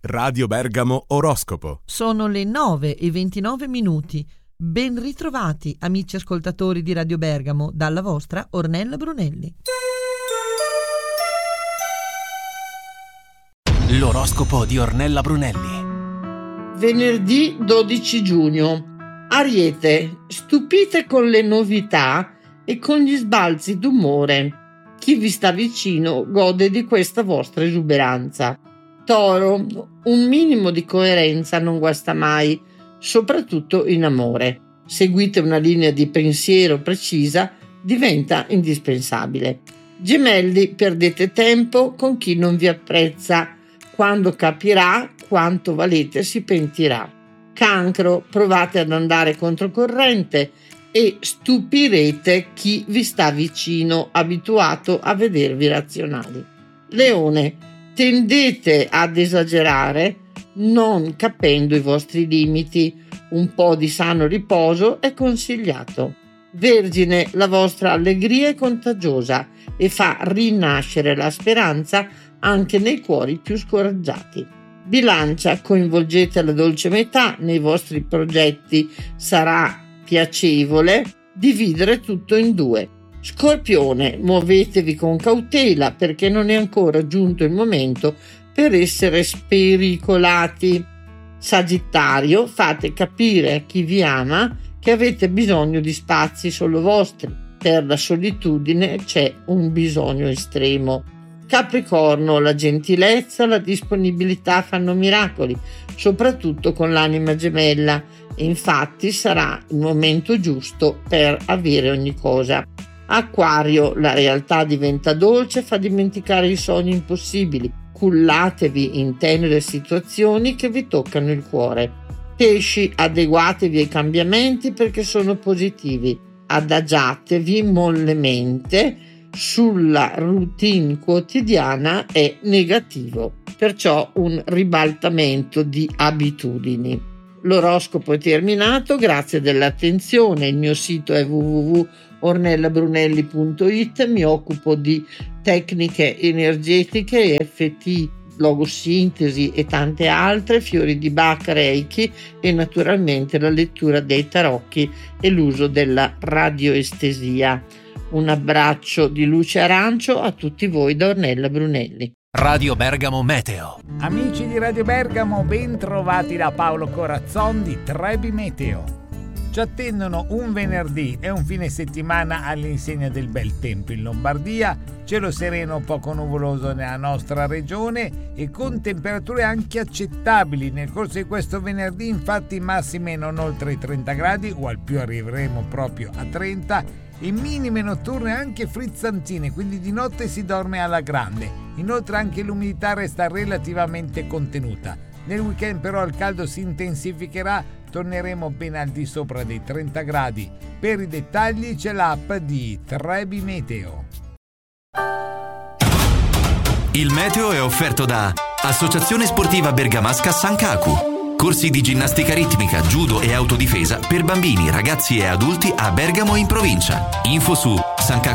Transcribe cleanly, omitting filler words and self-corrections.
Radio Bergamo Oroscopo. Sono le 9:29. Ben ritrovati, amici ascoltatori di Radio Bergamo, dalla vostra Ornella Brunelli. L'oroscopo di Ornella Brunelli. Venerdì 12 giugno. Ariete, stupite con le novità e con gli sbalzi d'umore. Chi vi sta vicino gode di questa vostra esuberanza. Toro, un minimo di coerenza non guasta mai, soprattutto in amore. Seguite una linea di pensiero precisa, diventa indispensabile. Gemelli, perdete tempo con chi non vi apprezza. Quando capirà quanto valete si pentirà. Cancro, provate ad andare controcorrente e stupirete chi vi sta vicino, abituato a vedervi razionali. Leone, tendete ad esagerare non capendo i vostri limiti. Un po' di sano riposo è consigliato. Vergine, la vostra allegria è contagiosa e fa rinascere la speranza anche nei cuori più scoraggiati. Bilancia, coinvolgete la dolce metà nei vostri progetti. Sarà piacevole dividere tutto in due. Scorpione, muovetevi con cautela perché non è ancora giunto il momento per essere spericolati. Sagittario, fate capire a chi vi ama che avete bisogno di spazi solo vostri. Per la solitudine c'è un bisogno estremo. Capricorno, la gentilezza, la disponibilità fanno miracoli, soprattutto con l'anima gemella, e infatti sarà il momento giusto per avere ogni cosa. Acquario, la realtà diventa dolce e fa dimenticare i sogni impossibili. Cullatevi in tenere situazioni che vi toccano il cuore. Pesci, adeguatevi ai cambiamenti perché sono positivi. Adagiatevi mollemente. Sulla routine quotidiana è negativo, perciò un ribaltamento di abitudini. L'oroscopo è terminato, grazie dell'attenzione. Il mio sito è www.ornellabrunelli.it. Mi occupo di tecniche energetiche, EFT, logosintesi e tante altre, fiori di Bach, Reiki e naturalmente la lettura dei tarocchi e l'uso della radioestesia. Un abbraccio di luce arancio a tutti voi da Ornella Brunelli. Radio Bergamo Meteo. Amici di Radio Bergamo, ben trovati da Paolo Corazzon di Trebi Meteo. Ci attendono un venerdì e un fine settimana all'insegna del bel tempo in Lombardia, cielo sereno poco nuvoloso nella nostra regione e con temperature anche accettabili. Nel corso di questo venerdì infatti massime non oltre i 30 gradi o al più arriveremo proprio a 30 e minime notturne anche frizzantine, quindi di notte si dorme alla grande. Inoltre anche l'umidità resta relativamente contenuta. Nel weekend però il caldo si intensificherà, torneremo ben al di sopra dei 30 gradi. Per i dettagli c'è l'app di Trebi Meteo. Il meteo è offerto da Associazione Sportiva Bergamasca Sankaku. Corsi di ginnastica ritmica, judo e autodifesa per bambini, ragazzi e adulti a Bergamo in provincia. Info su sankaku